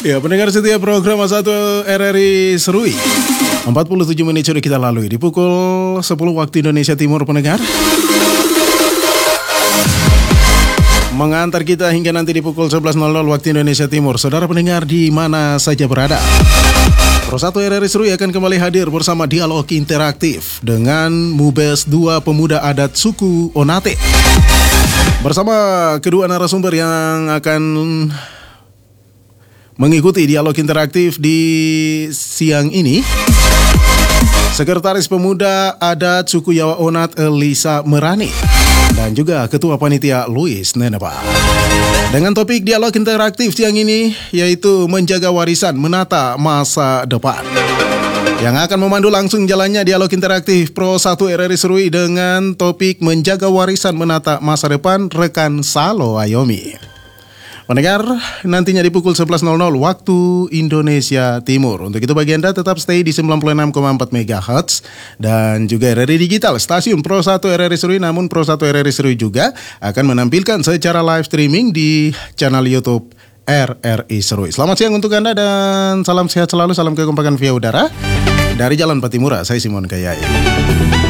Ya, pendengar setia program A1 RRI Serui. 47 menit sudah kita lalui di pukul 10 waktu Indonesia Timur, pendengar. Mengantar kita hingga nanti di pukul 11.00 waktu Indonesia Timur. Saudara pendengar di mana saja berada, Pro 1 RRI Serui akan kembali hadir bersama dialog interaktif dengan Mubes 2 Pemuda Adat Suku Onate. Bersama kedua narasumber yang akan mengikuti dialog interaktif di siang ini, Sekretaris Pemuda Adat Suku Yawa Onat Elisa Merani dan juga Ketua Panitia Louis Neneba. Dengan topik dialog interaktif siang ini yaitu menjaga warisan menata masa depan. Yang akan memandu langsung jalannya dialog interaktif Pro 1 RRI Serui dengan topik menjaga warisan menata masa depan, rekan Salo Ayomi. Pendengar, nantinya di pukul 11.00 waktu Indonesia Timur. Untuk itu bagi Anda tetap stay di 96,4 MHz dan juga RRI Digital, stasiun Pro 1 RRI Serui. Namun Pro 1 RRI Serui juga akan menampilkan secara live streaming di channel YouTube RRI Serui. Selamat siang untuk Anda dan salam sehat selalu, salam kekompakan via udara. Dari Jalan Patimura, saya Simon Kayai.